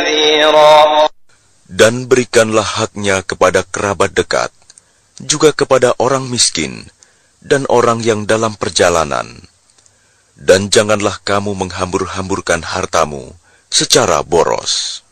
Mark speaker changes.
Speaker 1: نذيرا.
Speaker 2: Dan berikanlah haknya kepada kerabat dekat, juga kepada orang miskin, dan orang yang dalam perjalanan. Dan janganlah kamu menghambur-hamburkan hartamu secara boros.